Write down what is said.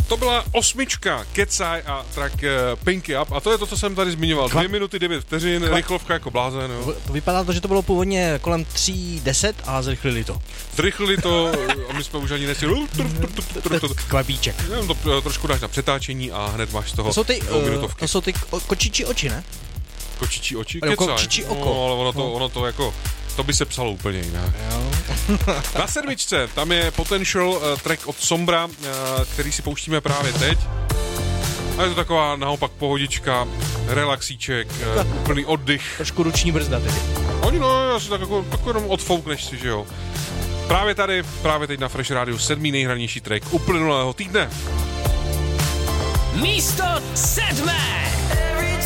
To byla 8. Kecaj a track Pinky Up a to je to, co jsem tady zmiňoval. 2 minuty 9 vteřin, rychlovka jako blázen. Jo. Vypadá to, že to bylo původně kolem 3:10 a zrychlili to. Zrychlili to a my jsme už ani nestihli. Kvapíček. Jenom to trošku dáš na přetáčení a hned máš z toho minutovky. To jsou ty kočičí oči, ne? Kočičí oči? Kecaj. Kočičí oko. No, ale ono to jako... To by se psalo úplně jinak. Na 7. tam je Potential track od Sombra, který si pouštíme právě teď. A je to taková naopak pohodička, relaxíček, úplný oddych. Trošku ruční brzda tedy. Oni no, asi tak jako jenom odfoukneš si, že jo. Právě teď na Fresh Radio 7. nejhranější track uplynulého týdne. Místo 7.